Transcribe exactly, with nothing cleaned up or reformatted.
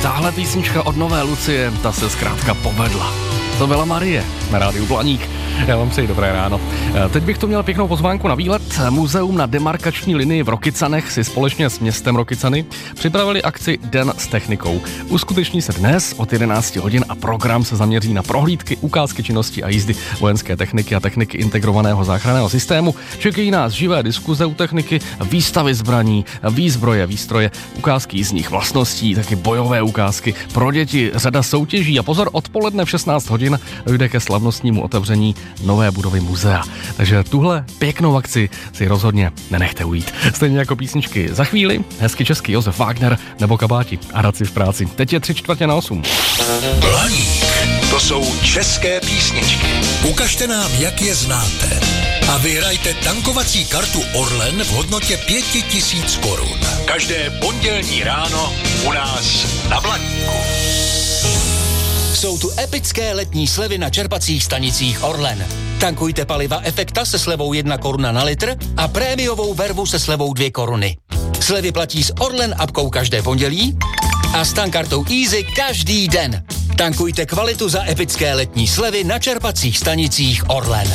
Tahle písnička od Nové Lucie, ta se zkrátka povedla. To byla Marie na rádiu Blaník. Já vám přeji dobré ráno. Teď bych tu měl pěknou pozvánku na výlet. Muzeum na demarkační linii v Rokycanech si společně s městem Rokycany připravili akci Den s technikou. Uskuteční se dnes od jedenáct hodin a program se zaměří na prohlídky, ukázky činnosti a jízdy vojenské techniky a techniky integrovaného záchranného systému. Čekají nás živé diskuze u techniky, výstavy zbraní, výzbroje, výstroje, ukázky jízdních vlastností, taky bojové ukázky pro děti, řada soutěží a pozor, odpoledne v šestnáct hodin dojde ke slavnostnímu otevření nové budovy muzea. Takže tuhle pěknou akci si rozhodně nenechte ujít. Stejně jako písničky za chvíli, hezky český Josef Wagner nebo Kabáti a Radci v práci. Teď je tři čtvrtě na osm. Blaník, to jsou české písničky. Ukažte nám, jak je znáte. A vyhrajte tankovací kartu Orlen v hodnotě pěti tisíc korun. Každé pondělní ráno u nás na Blaníku. Jsou tu epické letní slevy na čerpacích stanicích Orlen. Tankujte paliva Efekta se slevou jedna koruna na litr a prémiovou vervu se slevou dvě koruny. Slevy platí s Orlen apkou každé pondělí a s tankartou Easy každý den. Tankujte kvalitu za epické letní slevy na čerpacích stanicích Orlen.